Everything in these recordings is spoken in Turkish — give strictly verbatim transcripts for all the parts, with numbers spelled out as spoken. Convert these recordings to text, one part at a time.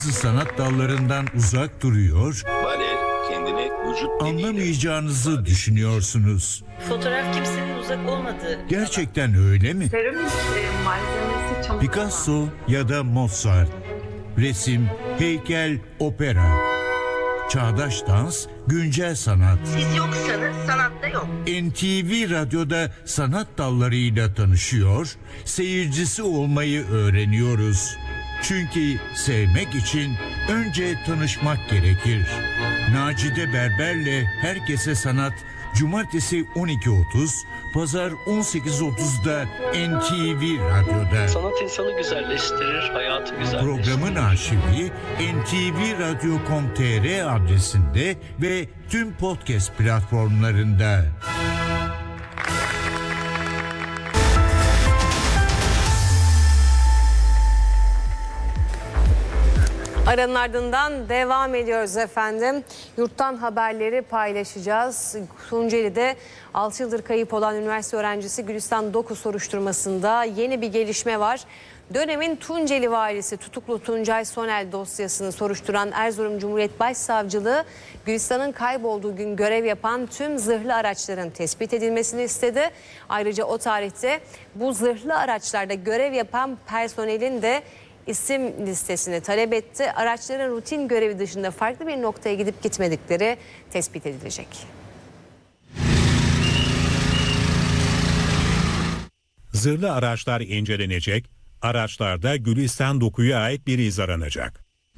sanat dallarından uzak duruyor, Bale kendini vücut diliyle... anlamayacağınızı düşünüyorsunuz. Fotoğraf kimsenin uzak olmadığı. Gerçekten öyle mi? Seramik e, malzemesi çamur. Picasso ya da Mozart, resim, heykel, opera, çağdaş dans, güncel sanat. Siz yoksanız sanatta yok. N T V Radyo'da sanat dallarıyla tanışıyor, seyircisi olmayı öğreniyoruz. Çünkü sevmek için önce tanışmak gerekir. Nacide Berber'le Herkese Sanat, Cumartesi on iki otuz, Pazar on sekiz otuzda N T V Radyo'da. Sanat insanı güzelleştirir, hayatı güzelleştirir. Programın arşivi N T V Radyo nokta com nokta t r adresinde ve tüm podcast platformlarında. Aranın ardından devam ediyoruz efendim. Yurttan haberleri paylaşacağız. Tunceli'de altı yıldır kayıp olan üniversite öğrencisi Gülistan Doku soruşturmasında yeni bir gelişme var. Dönemin Tunceli valisi tutuklu Tuncay Sonel dosyasını soruşturan Erzurum Cumhuriyet Başsavcılığı, Gülistan'ın kaybolduğu gün görev yapan tüm zırhlı araçların tespit edilmesini istedi. Ayrıca o tarihte bu zırhlı araçlarda görev yapan personelin de isim listesini talep etti. Araçların rutin görevi dışında farklı bir noktaya gidip gitmedikleri tespit edilecek. Zırhlı araçlar incelenecek, araçlarda Gülistan Doku'ya ait bir iz aranacak.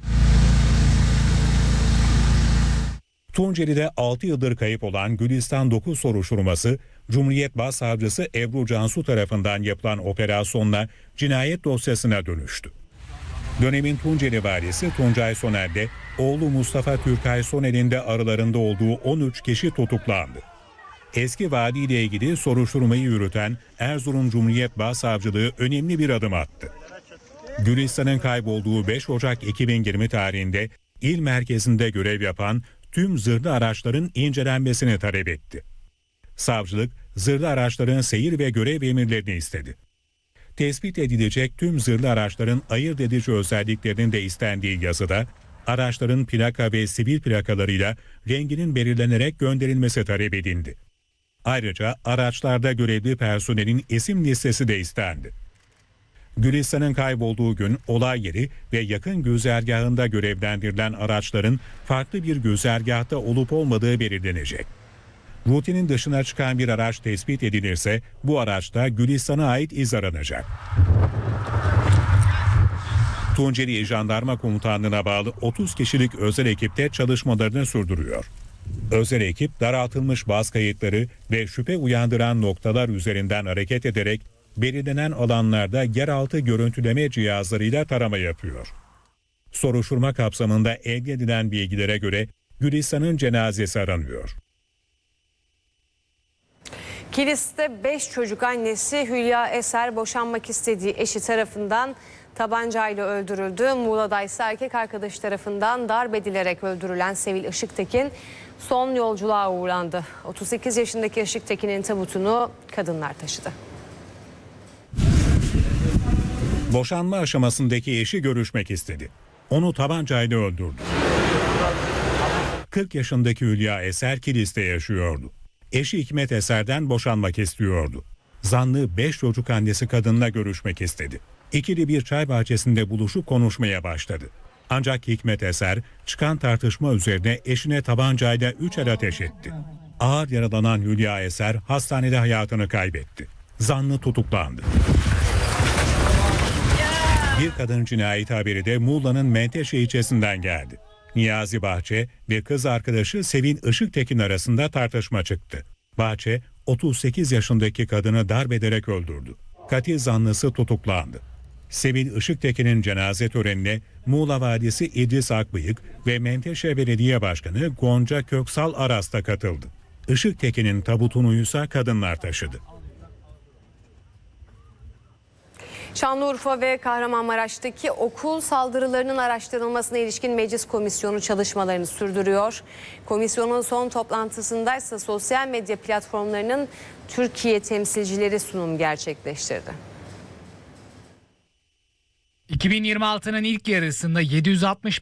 Tunceli'de altı yıldır kayıp olan Gülistan Doku soruşturması, Cumhuriyet Başsavcısı Ebru Cansu tarafından yapılan operasyonla cinayet dosyasına dönüştü. Dönemin Tunceli valisi Tuncay Sonel'de oğlu Mustafa Türkay Sonel'in de aralarında olduğu on üç kişi tutuklandı. Eski valiyle ilgili soruşturmayı yürüten Erzurum Cumhuriyet Başsavcılığı önemli bir adım attı. Gülistan'ın kaybolduğu beş Ocak iki bin yirmi tarihinde il merkezinde görev yapan tüm zırhlı araçların incelenmesini talep etti. Savcılık, zırhlı araçların seyir ve görev emirlerini istedi. Tespit edilecek tüm zırhlı araçların ayırt edici özelliklerinin de istendiği yazıda, araçların plaka ve sivil plakalarıyla renginin belirlenerek gönderilmesi talep edildi. Ayrıca araçlarda görevli personelin isim listesi de istendi. Gülistan'ın kaybolduğu gün olay yeri ve yakın güzergahında görevlendirilen araçların farklı bir güzergahta olup olmadığı belirlenecek. Rutinin dışına çıkan bir araç tespit edilirse bu araçta Gülistan'a ait iz aranacak. Tunceli Jandarma Komutanlığı'na bağlı otuz kişilik özel ekipte çalışmalarını sürdürüyor. Özel ekip daraltılmış baz kayıtları ve şüphe uyandıran noktalar üzerinden hareket ederek belirlenen alanlarda yeraltı görüntüleme cihazlarıyla tarama yapıyor. Soruşturma kapsamında elde edilen bilgilere göre Gülistan'ın cenazesi aranıyor. Kilis'te beş çocuk annesi Hülya Eser boşanmak istediği eşi tarafından tabancayla öldürüldü. Muğla'da ise erkek arkadaşı tarafından darp edilerek öldürülen Sevil Işıktekin son yolculuğa uğurlandı. otuz sekiz yaşındaki Işıktekin'in tabutunu kadınlar taşıdı. Boşanma aşamasındaki eşi görüşmek istedi. Onu tabancayla öldürdü. kırk yaşındaki Hülya Eser Kilis'te yaşıyordu. Eşi Hikmet Eser'den boşanmak istiyordu. Zanlı beş çocuk annesi kadınla görüşmek istedi. İkili bir çay bahçesinde buluşup konuşmaya başladı. Ancak Hikmet Eser çıkan tartışma üzerine eşine tabancayla üç el ateş etti. Ağır yaralanan Hülya Eser hastanede hayatını kaybetti. Zanlı tutuklandı. Bir kadın cinayeti haberi de Muğla'nın Menteşe ilçesinden geldi. Niyazi Bahçe ve kız arkadaşı Sevin Işıktekin arasında tartışma çıktı. Bahçe, otuz sekiz yaşındaki kadını darp ederek öldürdü. Katil zanlısı tutuklandı. Sevin Işıktekin'in cenaze törenine Muğla Valisi İdris Akbıyık ve Menteşe Belediye Başkanı Gonca Köksal Aras da katıldı. Işıktekin'in tabutunu ise kadınlar taşıdı. Şanlıurfa ve Kahramanmaraş'taki okul saldırılarının araştırılmasına ilişkin meclis komisyonu çalışmalarını sürdürüyor. Komisyonun son toplantısında ise sosyal medya platformlarının Türkiye temsilcileri sunum gerçekleştirdi. iki bin yirmi altının ilk yarısında yedi yüz altmış